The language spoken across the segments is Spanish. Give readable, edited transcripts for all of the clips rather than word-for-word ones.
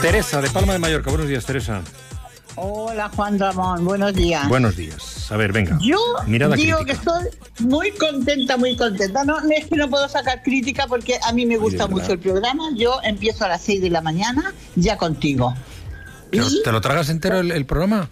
Teresa, de Palma de Mallorca. Buenos días, Teresa. Hola, Juan Ramón. Buenos días. Buenos días. A ver, venga. Yo mirada digo crítica. que estoy muy contenta, muy contenta. No, es que no puedo sacar crítica porque a mí me gusta mucho el programa. Yo empiezo a las 6 de la mañana ya contigo. ¿Te lo tragas entero el programa?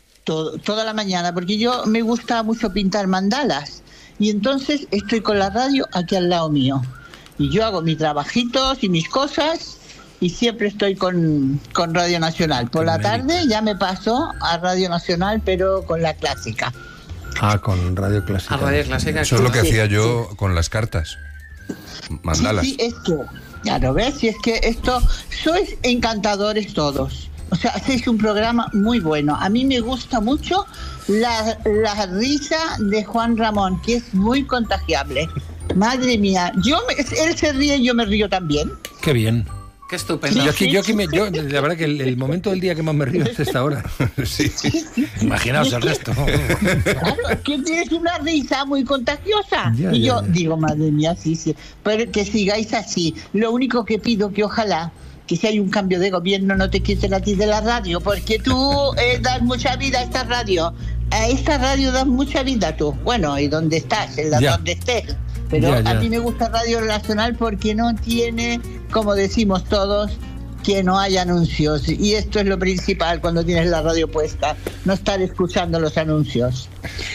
Toda la mañana, porque yo me gusta mucho pintar mandalas. Y entonces estoy con la radio aquí al lado mío. Y yo hago mis trabajitos y mis cosas y siempre estoy con Radio Nacional. Por la tarde ya me paso a Radio Nacional, pero con la clásica. Ah, con Radio Clásica. Radio Clásica. Eso es lo que hacía yo con las cartas. Mandalas. Sí, es que, ya lo ves, si es que esto, sois encantadores todos. O sea, hacéis un programa muy bueno. A mí me gusta mucho la risa de Juan Ramón, que es muy contagiable. Madre mía, él se ríe y yo me río también. Qué bien. Qué estupendo. Yo, la verdad que el momento del día que más me río es esta hora. Sí. Imaginaos el resto. Claro, es que tienes una risa muy contagiosa. Yo digo, madre mía, sí. Pero que sigáis así. Lo único que pido que ojalá que si hay un cambio de gobierno no te quiten a ti de la radio, porque tú das mucha vida a esta radio. A esta radio das mucha vida tú. Bueno, y donde estás, donde estés. Pero a mí me gusta Radio Nacional porque no tiene, como decimos todos, que no haya anuncios. Y esto es lo principal cuando tienes la radio puesta, no estar escuchando los anuncios.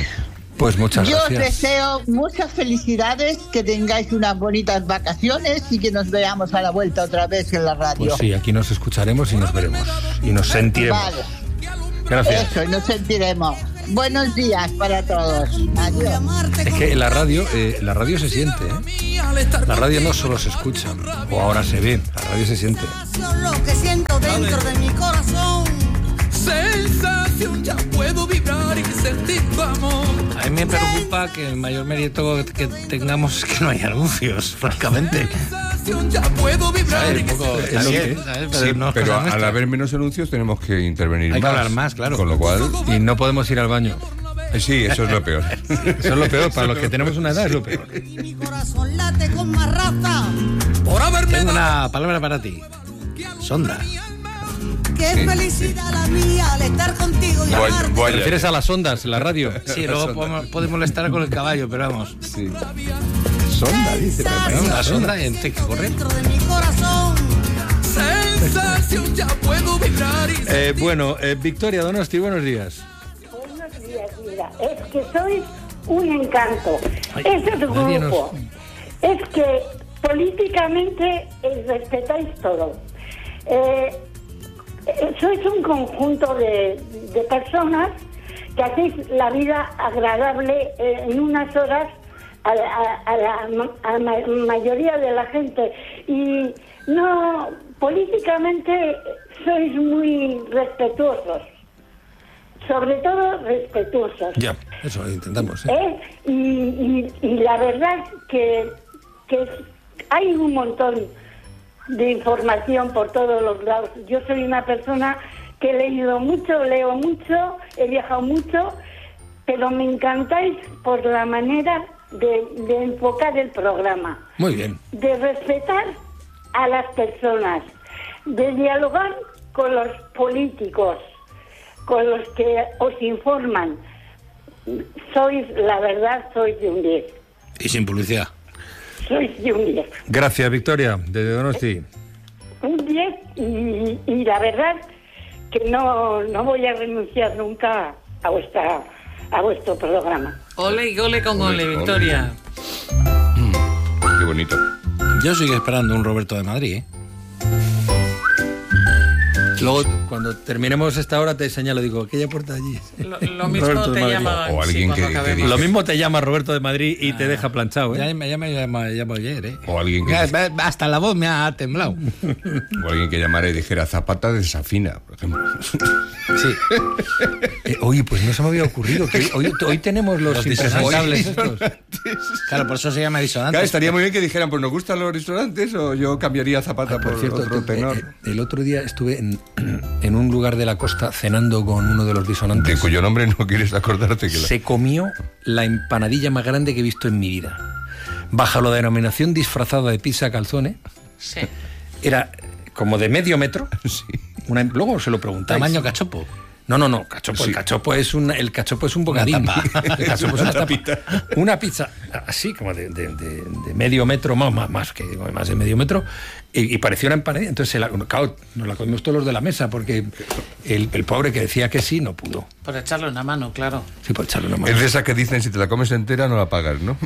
Pues muchas gracias. Yo os deseo muchas felicidades, que tengáis unas bonitas vacaciones y que nos veamos a la vuelta otra vez en la radio. Pues sí, aquí nos escucharemos y nos veremos. Y nos sentiremos. Vale. Gracias. Eso, y nos sentiremos. Buenos días para todos. Adiós. Es que la radio se siente, ¿eh? La radio no solo se escucha, o ahora se ve, la radio se siente. Lo que siento dentro de mi corazón. Sensación, ya puedo vibrar y sentir tu amor. A mí me preocupa que el mayor mérito que tengamos es que no haya anuncios, francamente. Ya puedo vibrar y pero al haber menos anuncios tenemos que intervenir más. Hay que hablar más, claro. Con lo cual... Y no podemos ir al baño. Sí, eso es lo peor. Eso es lo peor, para los que tenemos una edad es lo peor. Mi corazón late con más raza. Tengo una palabra para ti. Sonda. Qué felicidad la mía al estar contigo y amarte. ¿Te refieres a las ondas, la radio? Sí, luego podemos molestar con el caballo, pero vamos. Sí. Sonda, dice. La sonda y que corre. Sensación, ya puedo vibrar y bueno, Victoria Donosti, buenos días. Buenos días, mira, es que sois un encanto. Ese grupo es que políticamente respetáis todo. Sois un conjunto de personas que hacéis la vida agradable en unas horas a la mayoría de la gente. Y no, políticamente sois muy respetuosos. Sobre todo respetuosos. Ya, eso intentamos. Y la verdad que hay un montón de información por todos los lados. Yo soy una persona que he leído mucho, leo mucho, he viajado mucho, pero me encantáis por la manera de enfocar el programa. Muy bien. De respetar a las personas, de dialogar con los políticos, con los que os informan. La verdad, sois de un 10. Y sin publicidad. Sois de un 10. Gracias, Victoria, de Donosti. Un 10 y la verdad que no voy a renunciar nunca a vuestro programa. Ole y ole con ole, Victoria. Qué bonito. Yo sigo esperando un Roberto de Madrid, ¿eh? Luego, cuando terminemos esta hora, te señalo, digo, aquella puerta allí. Lo mismo te llama... O alguien que lo mismo te llama Roberto de Madrid y te deja planchado, ¿eh? Ya me llama ayer, ¿eh? O alguien que... Hasta la voz me ha temblado. O alguien que llamara y dijera Zapata desafina, por ejemplo. Sí. Oye, pues no se me había ocurrido que hoy tenemos los impresentables estos. Claro, por eso se llama disonante. Claro, estaría muy bien que dijeran, pues nos gustan los risonantes, o yo cambiaría Zapata por cierto, otro tenor. El otro día estuve en un lugar de la costa cenando con uno de los disonantes. De cuyo nombre no quieres acordarte. Se comió la empanadilla más grande que he visto en mi vida. Bajo la denominación disfrazada de pizza calzone. Sí. Era como de medio metro. Sí. luego se lo preguntáis. ¿Tamaño cachopo? No, cachopo. Sí. El cachopo es un bocadín. El cachopo es una pizza así como de medio metro, más de medio metro, y parecía una empanadilla. Entonces, claro, nos la comimos todos los de la mesa, porque el pobre que decía que sí, no pudo. Por echarle una mano, claro. Sí, por echarle una mano. Es de esa que dicen, si te la comes entera no la pagas, ¿no?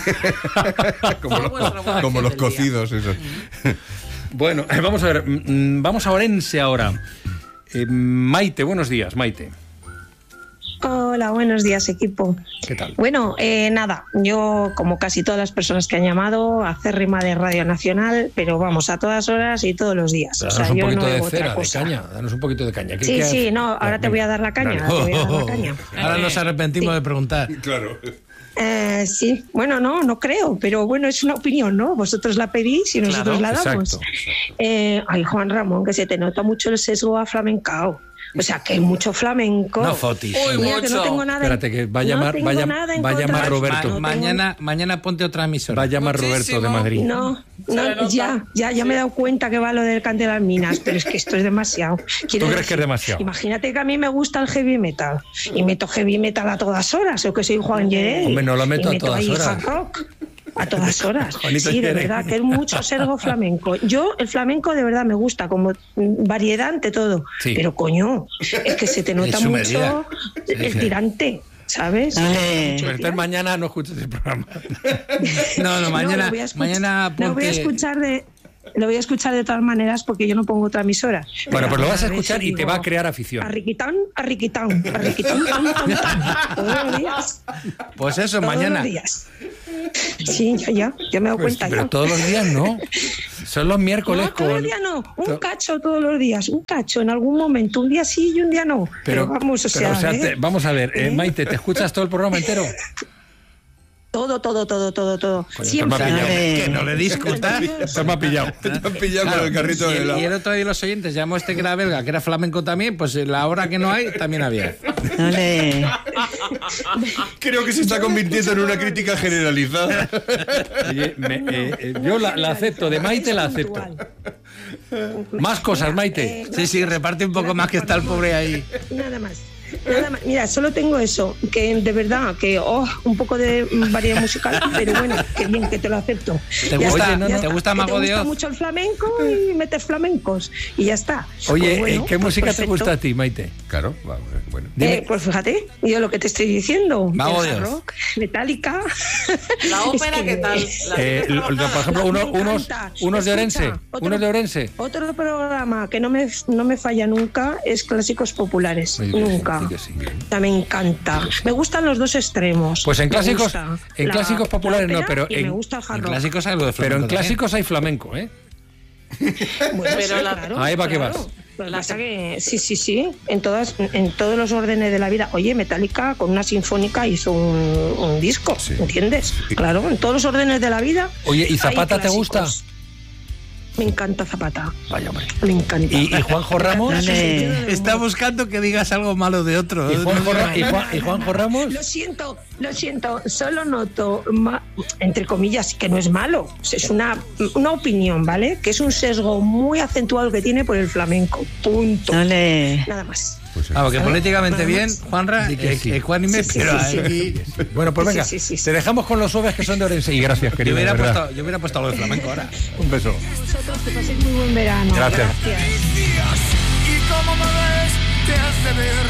como los cocidos, esos. Bueno, vamos a ver, vamos a Orense ahora. Maite, buenos días, Maite. Hola, buenos días, equipo. ¿Qué tal? Bueno, nada, yo como casi todas las personas que han llamado, acérrima de Radio Nacional, pero vamos, a todas horas y todos los días. Danos un poquito de cera, de caña. Danos un poquito de caña. Sí, ahora te voy a dar la caña. Ahora nos arrepentimos de preguntar. Claro. Sí, bueno, no creo, pero bueno, es una opinión, ¿no? Vosotros la pedís y nosotros la damos. Exacto. Ay, Juan Ramón, que se te nota mucho el sesgo a flamencao. O sea, que hay mucho flamenco. No fotis. Mira, que no tengo nada. Espérate, que va a llamar Roberto. Mañana ponte otra emisora. Va a llamar Roberto de Madrid. No, ya me he dado cuenta que va lo del cante de las minas, pero es que esto es demasiado. ¿Tú crees que es demasiado? Imagínate que a mí me gusta el heavy metal y meto heavy metal a todas horas, o que soy Juan Llerey. Hombre, no lo meto a todas ahí horas. Hard rock. A todas horas. Juanito Sí, de Llerey. verdad, que es mucho sergo flamenco. Yo, el flamenco de verdad me gusta, como variedad ante todo. Sí. Pero coño, es que se te nota En su mucho medida. el tirante, ¿sabes? Pero entonces mañana no escuches el programa. No, mañana, lo voy a escuchar- mañana Lo voy a ponte... escuchar lo voy a escuchar de todas maneras porque yo no pongo otra emisora. Bueno, pues lo vas a ver escuchar si y te digo, va a crear afición. Arriquitán, tan, todos los días. Pues eso, Todos mañana. los días. Sí, ya me he dado cuenta. Pero ya. todos los días no. Son los miércoles No, todos los días no, un cacho todos los días, un cacho en algún momento, un día sí y un día no. Pero vamos, vamos a ver, Maite, ¿te escuchas todo el programa entero? Todo. Coño, Siempre. Que no le discutas. Se me ha pillado. Te han pillado con el carrito de helado. Y el otro día los oyentes llamó este que era belga, que era flamenco también, pues la hora que no hay, también había. Creo que se está convirtiendo en una crítica generalizada. Oye, yo la acepto, de Maite la acepto. Más cosas, Maite. Sí, reparte un poco más, que está el pobre ahí. Nada más. Mira, solo tengo eso, que de verdad, que un poco de variedad musical, pero bueno, que bien, que te lo acepto. ¿Te gusta Mago de Te gusta Oz? mucho el flamenco y metes flamencos y ya está. Oye, Pues bueno, ¿qué música te perfecto. gusta a ti, Maite? Claro, bueno. Pues fíjate, yo lo que te estoy diciendo, Mago el de hard Oz. rock, Metallica. La ópera, ¿qué tal? Por ejemplo, unos de Orense. Escucha, Unos de Orense. Otro programa que no me falla nunca es Clásicos Populares. Oye, que sí, Nunca. que sí. Ya me encanta. Me gustan los dos extremos. Pues en Me clásicos, gusta en clásicos populares no, ópera pero y me gusta el hard En rock. clásicos hay algo de pero flamenco en clásicos hay flamenco, ¿eh? Bueno, Pero sí, la- claro, a Eva, ¿qué claro. vas? Lo que pasa que sí, en todos los órdenes de la vida. Oye, Metallica con una sinfónica hizo un disco, Sí. ¿entiendes? Claro, en todos los órdenes de la vida. Oye, ¿y hay Zapata te clásicos. gusta? Me encanta Zapata. Vaya, hombre. Me encanta. ¿Y Juanjo Ramos? Está buscando que digas algo malo de otro. ¿Y Juanjo Ramos? Lo siento, solo noto, entre comillas, que no es malo, es una opinión, ¿vale? Que es un sesgo muy acentuado que tiene por el flamenco, punto. Nada más. Pues Que políticamente bien, Juanra, Di que sí. ecuánime, Sí, pero sí. aquí... Bueno, pues venga, Sí. te dejamos con los suaves que son de Orense. Y gracias, Yo querido, de verdad. hubiera puesto algo de flamenco ahora. Un beso. Vosotros que paséis muy buen verano. Gracias. Y como me ves, te has de ver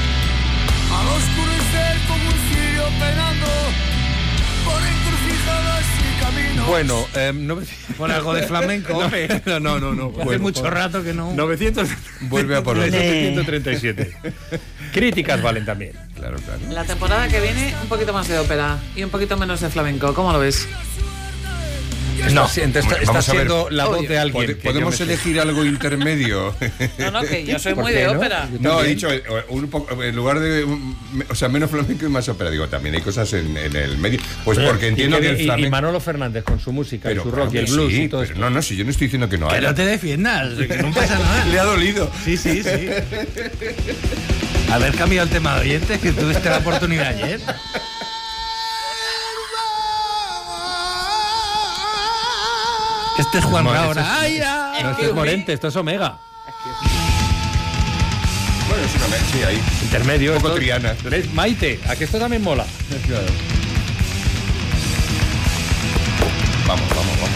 al oscurecer como un cirio penando por encrucijadas y caminos. Bueno, Pon algo de flamenco, hombre. No. Hace Bueno, mucho rato que no. 900. Vuelve a por los 937. Críticas valen también. Claro. La temporada que viene, un poquito más de ópera y un poquito menos de flamenco. ¿Cómo lo ves? No, está Vamos a ver. siendo la voz de alguien. que ¿Podemos yo me sé. elegir algo intermedio? No, que yo soy ¿Por muy qué de no? ópera. No, he dicho, en lugar de, menos flamenco y más ópera. Digo, también hay cosas en el medio. Pues porque entiendo que el Y flamenco... Manolo Fernández con su música y su claro rock y el que blues sí, y todo pero esto. no, si yo no estoy diciendo que no Que haya. no te defiendas, que no pasa nada. Le ha dolido. Sí. Haber cambiado el tema de oyentes, que tuviste la oportunidad ayer. Este es Juan No, ahora. ese es- ¡Ay, ya! No, esto es Morente, esto es Omega. Sí, ahí. Intermedio. Un poco esto- Triana. ¿Ves? Maite, ¿a que esto también mola? Claro. Vamos.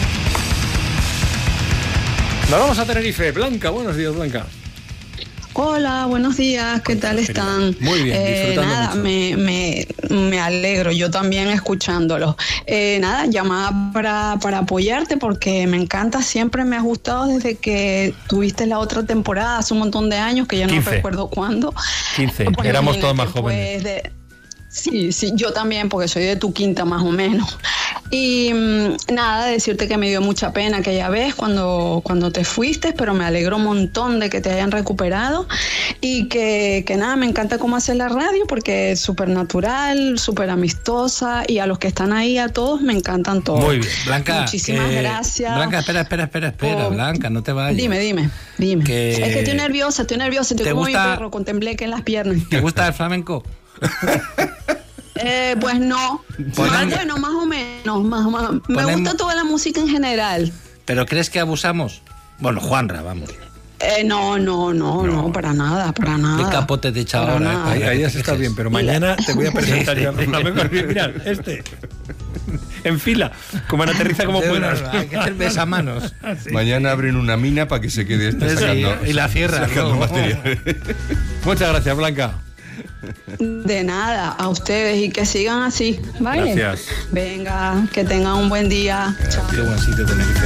Nos vamos a Tenerife. Blanca, buenos días, Blanca. Hola, buenos días, ¿qué tal están? Muy bien, disfrutando nada, mucho. me alegro, yo también escuchándolo. Nada, llamaba para apoyarte porque me encanta, siempre me has gustado desde que tuviste la otra temporada, hace un montón de años, que ya no 15. recuerdo cuándo. 15, Pues éramos imagínate, todos más pues, jóvenes. Sí, yo también, porque soy de tu quinta más o menos. Y nada, decirte que me dio mucha pena aquella vez cuando te fuiste, pero me alegro un montón de que te hayan recuperado y que nada, me encanta cómo haces la radio porque es súper natural, súper amistosa y a los que están ahí, a todos, me encantan todos. Muy bien, Blanca. Muchísimas gracias. Blanca, espera, Blanca, no te vayas. Dime. Que- Es que estoy nerviosa, estoy ¿Te como gusta- mi perro, contemplé que en las piernas. ¿Te gusta el flamenco? Pues no. Ponemos- Bueno, más o menos. Me Ponemos- gusta toda la música en general. ¿Pero crees que abusamos? Bueno, Juanra, vamos. No, para nada. ¿Qué capote te echa Para ahora? nada. Ahí has estado bien, pero mañana te voy a presentar yo. Mirad, en fila, como en aterriza como puedas. Hay que hacer besamanos. Mañana abren una mina para que se quede esta Sí, sacando. y la cierran, Sacando ¿no? material. Muchas gracias, Blanca. De nada, a ustedes y que sigan así, ¿vale? Gracias. Venga, que tengan un buen día. Chao. Qué buen sitio Tenerife.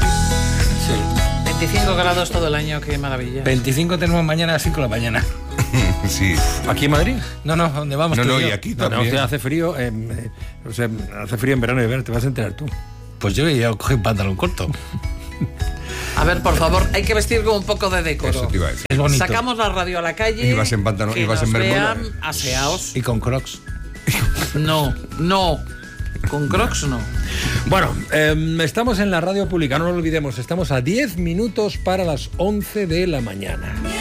25 grados todo el año, qué maravilla. 25 tenemos mañana a las 5 de la mañana. Sí. ¿Aquí en Madrid? No, ¿dónde vamos? No, tú no, y yo? y aquí No, también. hostia, hace frío. O sea, hace frío en verano y verano, te vas a enterar tú. Pues yo ya cogí un pantalón corto. A ver, por favor, hay que vestir con un poco de decoro. Eso te iba a decir. Es bonito. Sacamos la radio a la calle. Ibas en pantalón, que ibas en nos bermuda. vean aseados. Y con crocs. No. Con Crocs no. Bueno, estamos en la radio pública, no lo olvidemos, estamos a 10 minutos para las 11 de la mañana.